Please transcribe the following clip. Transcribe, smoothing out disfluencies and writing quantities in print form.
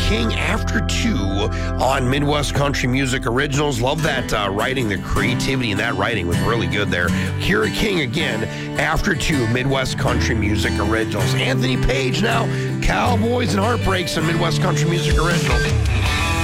King after 2 on Midwest Country Music Originals. Love that writing, the creativity in that writing was really good there. Kira King again after 2 Midwest Country Music Originals. Anthony Page now, Cowboys and Heartbreaks on Midwest Country Music Original.